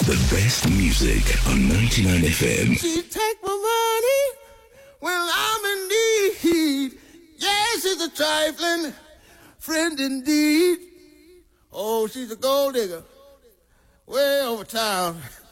The best music on 99 FM. She take my money when I'm in need. Yes, she's a trifling friend indeed. Oh, she's a gold digger way over town.